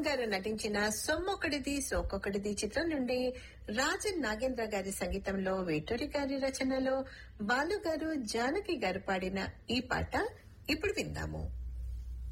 గారు నటించిన సొమ్మొకటిది సోకొకటిది చిత్రం నుండి రాజన్ నాగేంద్ర గారి సంగీతంలో వేటూరి గారి రచనలో బాలు గారు జానకి గారు పాడిన ఈ పాట ఇప్పుడు విందాము.